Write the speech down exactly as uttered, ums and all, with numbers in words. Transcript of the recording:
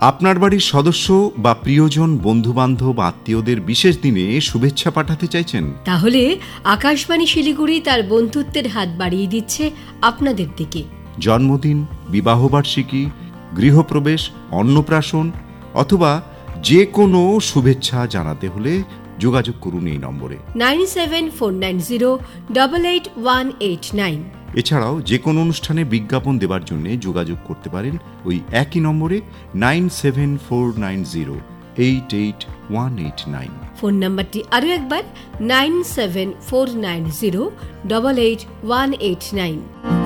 আপনার বাড়ির সদস্য বা প্রিয়জন, বন্ধুবান্ধব, আত্মীয়দের বিশেষ দিনে শুভেচ্ছা পাঠাতে চাইছেন? তাহলে আকাশবাণী শিলিগুড়ি তার বন্ধুত্বের হাত বাড়িয়ে দিচ্ছে আপনাদের দিকে। জন্মদিন, বিবাহবার্ষিকী, গৃহপ্রবেশ, অন্নপ্রাশন অথবা যে কোনো শুভেচ্ছা জানাতে হলে যোগাযোগ করুন এই নম্বরে nine seven four nine zero double eight one eight nine. এছাড়াও যে কোনো অনুষ্ঠানে বিজ্ঞাপন দেবার জন্য যোগাযোগ করতে পারেন ওই একই নম্বরে nine seven four nine zero eight eight one eight nine. Phone নাম্বারটি আরও একবার nine seven four nine zero double eight one eight nine.